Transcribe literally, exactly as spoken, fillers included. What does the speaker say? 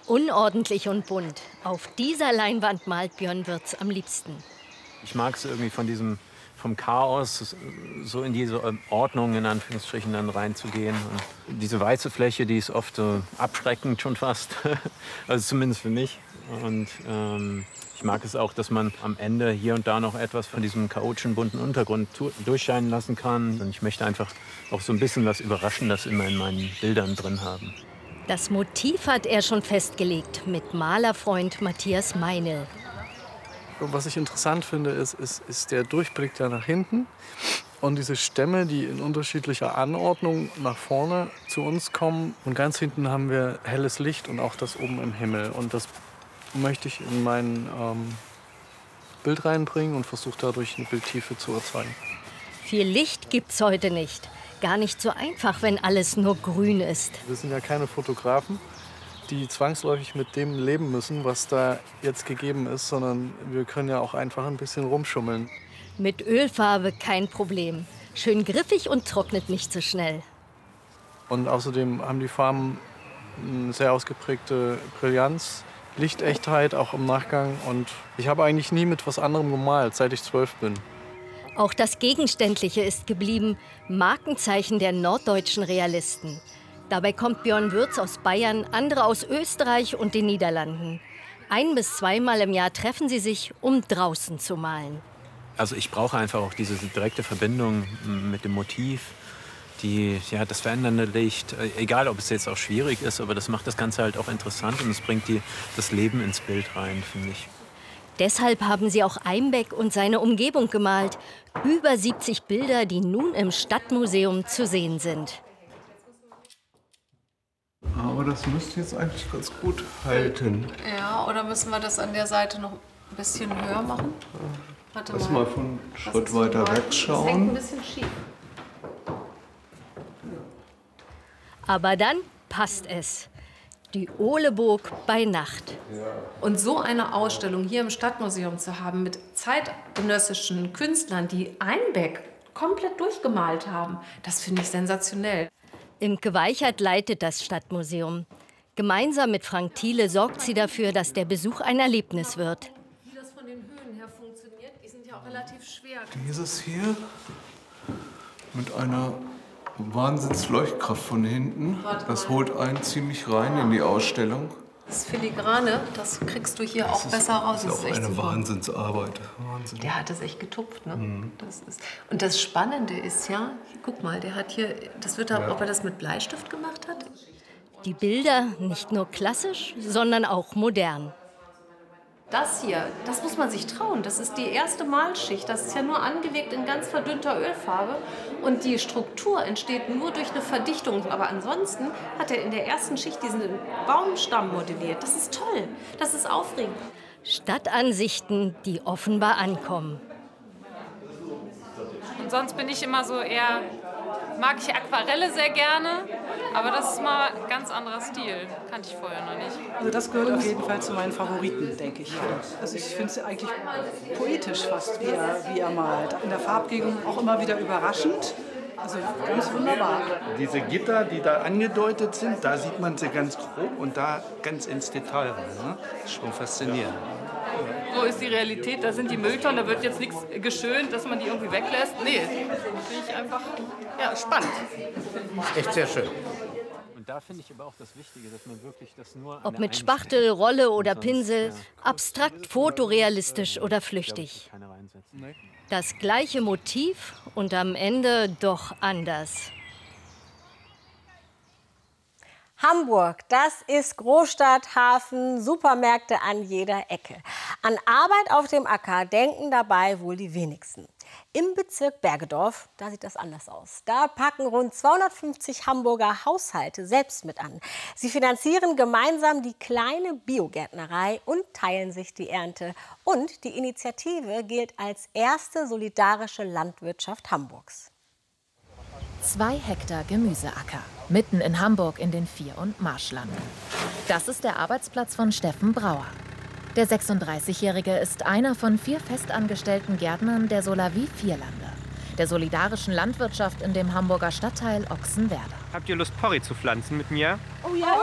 Unordentlich und bunt. Auf dieser Leinwand malt Björn Würz am liebsten. Ich mag es irgendwie von diesem, vom Chaos so in diese Ordnung in Anführungsstrichen dann reinzugehen. Und diese weiße Fläche, die ist oft so abschreckend schon fast, also zumindest für mich. Und ähm, ich mag es auch, dass man am Ende hier und da noch etwas von diesem chaotischen bunten Untergrund durchscheinen lassen kann. Und ich möchte einfach auch so ein bisschen was Überraschendes immer in meinen Bildern drin haben. Das Motiv hat er schon festgelegt mit Malerfreund Matthias Meinl. Was ich interessant finde, ist, ist, ist der Durchblick da nach hinten und diese Stämme, die in unterschiedlicher Anordnung nach vorne zu uns kommen. Und ganz hinten haben wir helles Licht und auch das oben im Himmel. Und das möchte ich in mein ähm, Bild reinbringen und versuche dadurch eine Bildtiefe zu erzeugen. Viel Licht gibt's heute nicht. Gar nicht so einfach, wenn alles nur grün ist. Wir sind ja keine Fotografen, die zwangsläufig mit dem leben müssen, was da jetzt gegeben ist, sondern wir können ja auch einfach ein bisschen rumschummeln. Mit Ölfarbe kein Problem. Schön griffig und trocknet nicht so schnell. Und außerdem haben die Farben eine sehr ausgeprägte Brillanz, Lichtechtheit auch im Nachgang. Und ich habe eigentlich nie mit was anderem gemalt, seit ich zwölf bin. Auch das Gegenständliche ist geblieben, Markenzeichen der norddeutschen Realisten. Dabei kommt Björn Würz aus Bayern, andere aus Österreich und den Niederlanden. Ein- bis zweimal im Jahr treffen sie sich, um draußen zu malen. Also ich brauche einfach auch diese direkte Verbindung mit dem Motiv, die, ja, das verändernde Licht. Egal, ob es jetzt auch schwierig ist, aber das macht das Ganze halt auch interessant und es bringt die, das Leben ins Bild rein, finde ich. Deshalb haben sie auch Einbeck und seine Umgebung gemalt. Über siebzig Bilder, die nun im Stadtmuseum zu sehen sind. Aber das müsste jetzt eigentlich ganz gut halten. Ja, oder müssen wir das an der Seite noch ein bisschen höher machen? Warte Lass mal. mal von einen Schritt weiter weg schauen. Das hängt ein bisschen schief. Aber dann passt es. Die Ohleburg bei Nacht. Und so eine Ausstellung hier im Stadtmuseum zu haben mit zeitgenössischen Künstlern, die Einbeck komplett durchgemalt haben, das finde ich sensationell. Imke Weichert leitet das Stadtmuseum. Gemeinsam mit Frank Thiele sorgt sie dafür, dass der Besuch ein Erlebnis wird. Wie das von den Höhen her funktioniert, die sind ja auch relativ schwer. Dieses hier mit einer Wahnsinnsleuchtkraft von hinten, das holt einen ziemlich rein in die Ausstellung. Das Filigrane, das kriegst du hier auch besser raus. Das ist auch echt eine super. Wahnsinnsarbeit. Wahnsinn. Der hat das echt getupft, ne? Mhm. Das ist, und das Spannende ist ja, guck mal, der hat hier, das wird, ja. ob er das mit Bleistift gemacht hat? Die Bilder nicht nur klassisch, sondern auch modern. Das hier, das muss man sich trauen. Das ist die erste Malschicht. Das ist ja nur angelegt in ganz verdünnter Ölfarbe. Und die Struktur entsteht nur durch eine Verdichtung. Aber ansonsten hat er in der ersten Schicht diesen Baumstamm modelliert. Das ist toll. Das ist aufregend. Stadtansichten, die offenbar ankommen. Und sonst bin ich immer so eher, mag ich Aquarelle sehr gerne, aber das ist mal ein ganz anderer Stil. Kannte ich vorher noch nicht. Also das gehört auf jeden Fall zu meinen Favoriten, denke ich. Also ich finde es eigentlich poetisch fast, wie er, wie er malt. In der Farbgebung auch immer wieder überraschend. Also ganz wunderbar. Diese Gitter, die da angedeutet sind, da sieht man sie ganz grob und da ganz ins Detail rein. Ne? Das ist schon faszinierend. So ist die Realität, da sind die Mülltonnen, da wird jetzt nichts geschönt, dass man die irgendwie weglässt. Nee, finde ich einfach ja, spannend. Echt sehr schön. Und da finde ich aber auch das Wichtige, dass man wirklich das nur... Ob mit Spachtel, Rolle oder Pinsel, abstrakt, fotorealistisch oder flüchtig. Das gleiche Motiv und am Ende doch anders. Hamburg, das ist Großstadt, Hafen, Supermärkte an jeder Ecke. An Arbeit auf dem Acker denken dabei wohl die wenigsten. Im Bezirk Bergedorf, da sieht das anders aus. Da packen rund zweihundertfünfzig Hamburger Haushalte selbst mit an. Sie finanzieren gemeinsam die kleine Biogärtnerei und teilen sich die Ernte. Und die Initiative gilt als erste solidarische Landwirtschaft Hamburgs. Zwei Hektar Gemüseacker, mitten in Hamburg in den Vier- und Marschlanden. Das ist der Arbeitsplatz von Steffen Brauer. Der sechsunddreißigjährige ist einer von vier festangestellten Gärtnern der Solavie Vierlande, der solidarischen Landwirtschaft in dem Hamburger Stadtteil Ochsenwerder. Habt ihr Lust, Porree zu pflanzen mit mir? Oh ja,